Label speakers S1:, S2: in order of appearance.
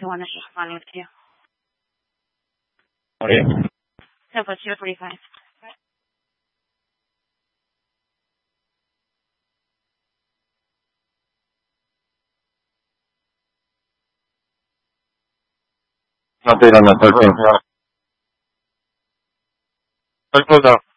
S1: the one that she's responding to.
S2: Okay.
S1: No, but she was 45.
S2: No te dirán la 13. Estoy closed out.